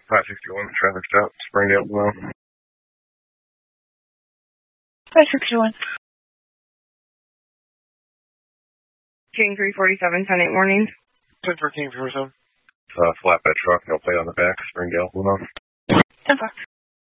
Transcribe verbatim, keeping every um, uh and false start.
five sixty-one, traffic stop, Springdale, Blue. five sixty-one. King three forty-seven, ten eight morning. ten for King three forty-seven. Uh, flatbed truck, no plate on the back, Springdale, Blue. ten four.